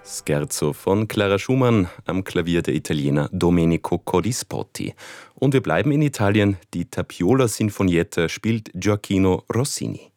Scherzo von Clara Schumann, am Klavier der Italiener Domenico Codispotti. Und wir bleiben in Italien. Die Tapiola Sinfonietta spielt Gioachino Rossini.